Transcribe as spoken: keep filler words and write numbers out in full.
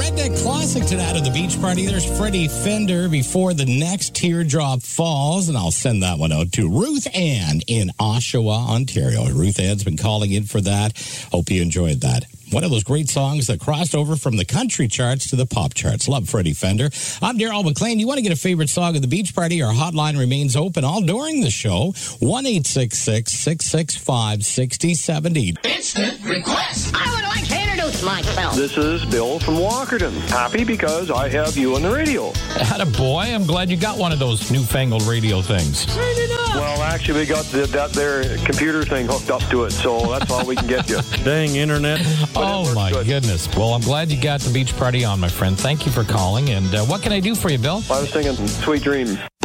redneck classic tonight at the beach party. There's Freddie Fender, Before the Next Teardrop Falls, and I'll send that one out to Ruth Ann in Oshawa, Ontario. Ruth Ann's been calling in for that. Hope you enjoyed that. One of those great songs that crossed over from the country charts to the pop charts. Love Freddie Fender. I'm Daryl McLean. You want to get a favorite song at the beach party? Our hotline remains open all during the show. one eight six six, six six five, six zero seven zero. Instant request. I would like to introduce myself. This is Bill from Walkerton. Happy because I have you on the radio. Atta boy, I'm glad you got one of those newfangled radio things. Turn it up. Well, actually, we got the, that there computer thing hooked up to it, so that's all we can get you. Dang internet. But oh, my good. goodness. Well, I'm glad you got the beach party on, my friend. Thank you for calling. And uh, what can I do for you, Bill? I was thinking sweet dreams.